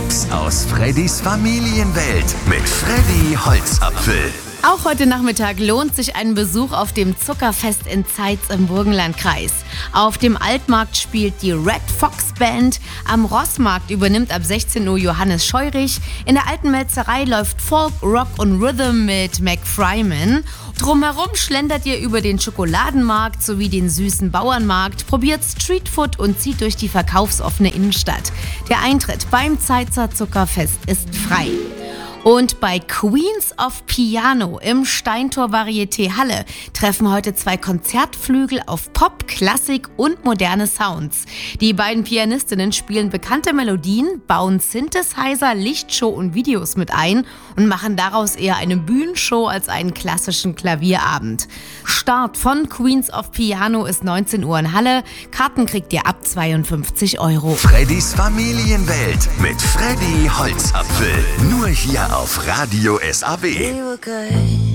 Tipps aus Freddys Familienwelt mit Freddy Holzapfel. Auch heute Nachmittag lohnt sich ein Besuch auf dem Zuckerfest in Zeitz im Burgenlandkreis. Auf dem Altmarkt spielt die Red Fox Band, am Rossmarkt übernimmt ab 16 Uhr Johannes Scheurich, in der Alten Melzerei läuft Folk, Rock und Rhythm mit Mac Fryman. Drumherum schlendert ihr über den Schokoladenmarkt sowie den süßen Bauernmarkt, probiert Streetfood und zieht durch die verkaufsoffene Innenstadt. Der Eintritt beim Zeitzer Zuckerfest ist frei. Und bei Queens of Piano im Steintor Varieté Halle treffen heute zwei Konzertflügel auf Pop, Klassik und moderne Sounds. Die beiden Pianistinnen spielen bekannte Melodien, bauen Synthesizer, Lichtshow und Videos mit ein und machen daraus eher eine Bühnenshow als einen klassischen Klavierabend. Start von Queens of Piano ist 19 Uhr in Halle. Karten kriegt ihr ab 52 €. Freddys Familienwelt mit Freddy Holzapfel. Nur hier auf Radio SAW.